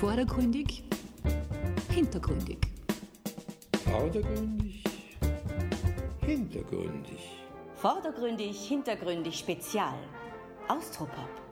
Vordergründig, hintergründig. Vordergründig, hintergründig. Vordergründig, hintergründig, Spezial. Austropop.